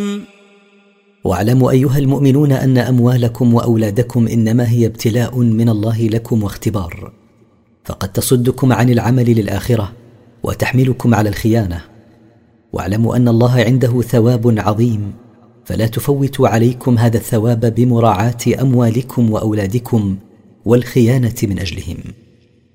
واعلموا أيها المؤمنون أن أموالكم وأولادكم إنما هي ابتلاء من الله لكم واختبار، فقد تصدكم عن العمل للآخرة وتحملكم على الخيانة. واعلموا أن الله عنده ثواب عظيم، فلا تفوتوا عليكم هذا الثواب بمراعاة أموالكم وأولادكم والخيانة من أجلهم.